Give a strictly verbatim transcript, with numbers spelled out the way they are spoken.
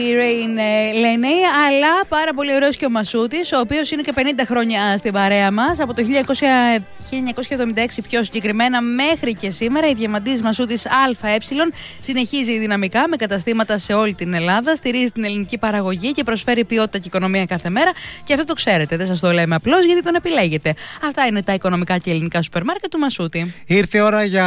Η Ρέιν λένε, αλλά πάρα πολύ ωραίος και ο Μασούτης, ο οποίος είναι και πενήντα χρόνια στην παρέα μας, από το χίλια εννιακόσια εβδομήντα έξι πιο συγκεκριμένα μέχρι και σήμερα. Η Διαμαντής Μασούτης ΑΕ συνεχίζει δυναμικά με καταστήματα σε όλη την Ελλάδα, στηρίζει την ελληνική παραγωγή και προσφέρει ποιότητα και οικονομία κάθε μέρα. Και αυτό το ξέρετε, δεν σας το λέμε απλώς γιατί τον επιλέγετε. Αυτά είναι τα οικονομικά και ελληνικά σούπερ μάρκετ του Μασούτη. Ήρθε η ώρα για